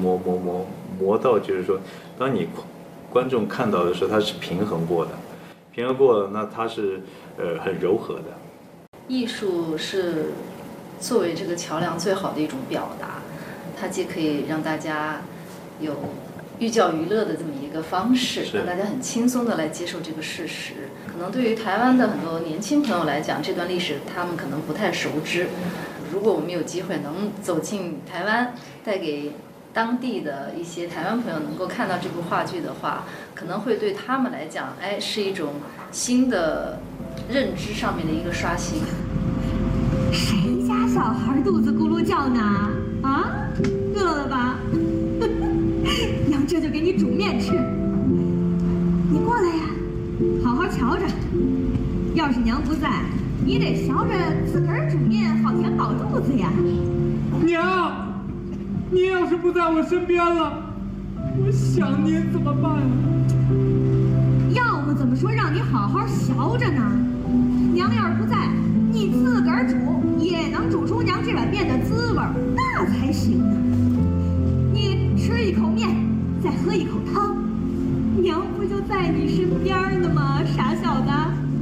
磨到就是说，当你观众看到的时候，它是平衡过的，那它是很柔和的。 艺术是作为这个桥梁最好的一种表达，它既可以让大家有寓教于乐的这么一个方式，让大家很轻松的来接受这个事实。可能对于台湾的很多年轻朋友来讲，这段历史他们可能不太熟知。如果我们有机会能走进台湾，带给当地的一些台湾朋友能够看到这部话剧的话，可能会对他们来讲，是一种新的认知上面的一个刷新。 谁家小孩肚子咕噜叫呢？啊，饿了吧？娘这就给你煮面吃。你过来呀，好好瞧着。要是娘不在，你得学着自个儿煮面，好填饱肚子呀。 娘，您要是不在我身边了，我想您怎么办啊？ 要么怎么说让你好好学着呢？娘要是不在，你自个儿煮也能煮出娘这碗面的滋味，那才行呢。你吃一口面，再喝一口汤，娘不就在你身边呢吗？傻小子。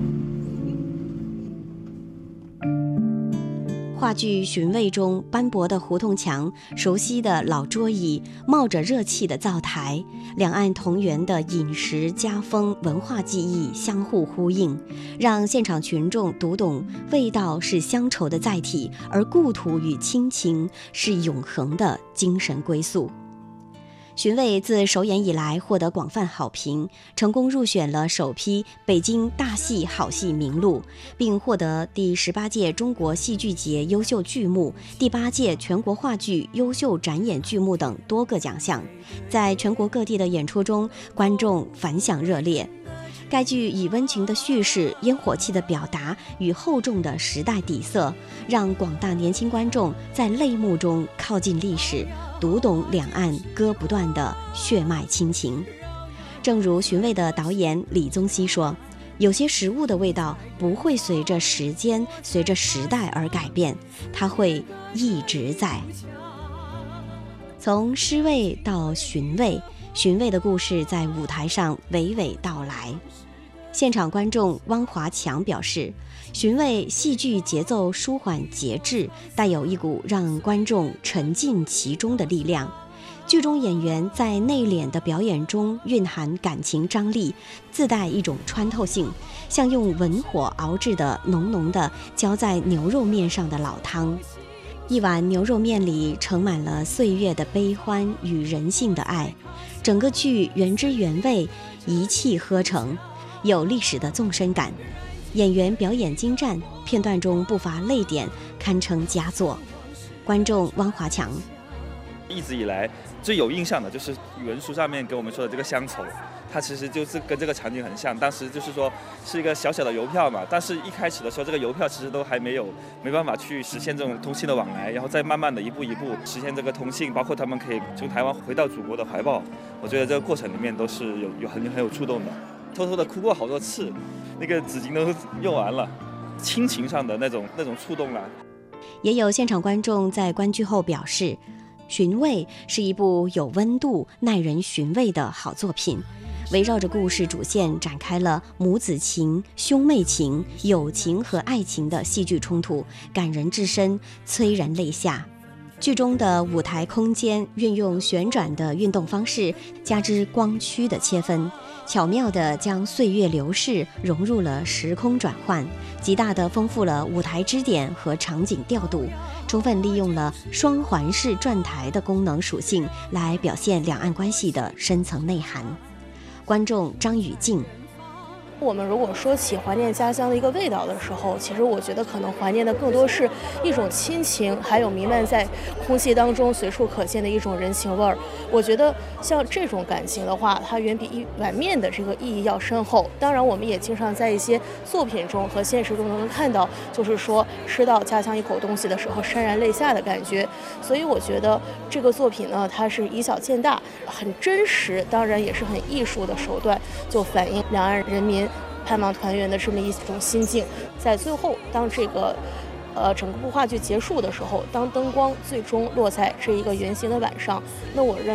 话剧《寻味》中，斑驳的胡同墙、熟悉的老桌椅、冒着热气的灶台，两岸同源的饮食、家风、文化记忆相互呼应，让现场群众读懂味道是乡愁的载体，而故土与亲情是永恒的精神归宿。寻味自首演以来获得广泛好评，成功入选了首批北京大戏好戏名录，并获得第18届中国戏剧节优秀剧目、第8届全国话剧优秀展演剧目等多个奖项。在全国各地的演出中，观众反响热烈。该剧以温情的叙事、烟火气的表达与厚重的时代底色，让广大年轻观众在泪目中靠近历史，读懂两岸割不断的血脉亲情。正如《寻味》的导演李宗熙说，有些食物的味道不会随着时间、随着时代而改变，它会一直在。从诗味到寻味，寻味的故事在舞台上娓娓道来。现场观众汪华强表示，寻味戏剧节奏舒缓节制，带有一股让观众沉浸其中的力量。剧中演员在内敛的表演中蕴含感情张力，自带一种穿透性，像用文火熬制的浓浓的浇在牛肉面上的老汤。一碗牛肉面里盛满了岁月的悲欢与人性的爱，整个剧原汁原味，一气呵成，有历史的纵深感。演员表演精湛，片段中不乏泪点，堪称佳作。观众汪华强， 一直以来最有印象的就是语文书上面跟我们说的这个乡愁，它其实就是跟这个场景很像。当时就是说是一个小小的邮票嘛，但是一开始的时候这个邮票其实都还没办法去实现这种通信的往来，然后再慢慢的一步一步实现这个通信，包括他们可以从台湾回到祖国的怀抱。我觉得这个过程里面都是很有触动的，偷偷的哭过好多次，那个纸巾都用完了，亲情上的那种触动了。 也有现场观众在观剧后表示，寻味是一部有温度、耐人寻味的好作品，围绕着故事主线展开了母子情、兄妹情、友情和爱情的戏剧冲突，感人至深，催人泪下。剧中的舞台空间运用旋转的运动方式，加之光区的切分，巧妙地将岁月流逝融入了时空转换，极大地丰富了舞台支点和场景调度，充分利用了双环式转台的功能属性来表现两岸关系的深层内涵。观众张雨静， 我们如果说起怀念家乡的一个味道的时候，其实我觉得可能怀念的更多是一种亲情，还有弥漫在空气当中随处可见的一种人情味儿。我觉得像这种感情的话，它远比一碗面的这个意义要深厚。当然我们也经常在一些作品中和现实中能看到，就是说吃到家乡一口东西的时候潸然泪下的感觉。所以我觉得这个作品呢，它是以小见大，很真实，当然也是很艺术的手段，就反映两岸人民盼望团圆的这么一种心境。在最后，当这个整个部话剧结束的时候，当灯光最终落在这一个圆形的碗上，那我认为